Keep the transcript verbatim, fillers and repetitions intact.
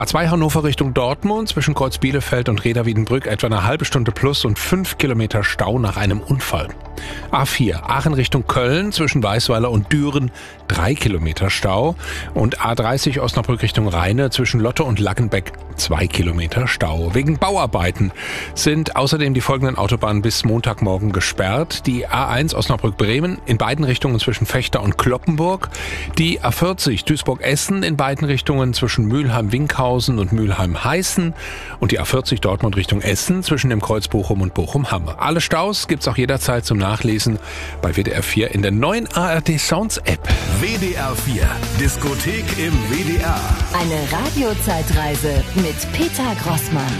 A zwei Hannover Richtung Dortmund zwischen Kreuz Bielefeld und Reda-Wiedenbrück etwa eine halbe Stunde plus und fünf Kilometer Stau nach einem Unfall. A vier Aachen Richtung Köln zwischen Weißweiler und Düren drei Kilometer Stau und A dreißig Osnabrück Richtung Rheine zwischen Lotte und Lackenbeck zwei Kilometer Stau. Wegen Bauarbeiten sind außerdem die folgenden Autobahnen bis Montagmorgen gesperrt. Die A eins Osnabrück-Bremen in beiden Richtungen zwischen Vechta und Cloppenburg. Die A vierzig Duisburg-Essen in beiden Richtungen zwischen Mülheim-Winkhausen und Mülheim-Heißen. Und die A vierzig Dortmund Richtung Essen zwischen dem Kreuz Bochum und Bochum-Hamme. Alle Staus gibt's auch jederzeit zum Nachlesen bei W D R vier in der neuen A R D Sounds App. W D R vier, Diskothek im W D R. Eine Radiozeitreise mit Peter Grossmann.